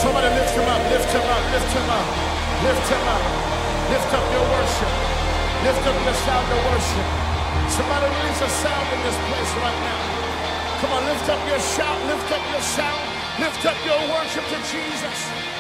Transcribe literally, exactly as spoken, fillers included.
Somebody lift him up, lift him up, lift him up, lift him up. Lift up your worship. Lift up your sound of worship. Somebody release a sound in this place right now. Come on, lift up your shout, lift up your sound, lift up your worship to Jesus.